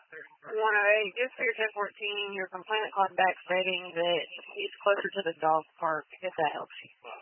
108, just for your 1014, your complainant called back stating that he's closer to the dog park, if that helps you.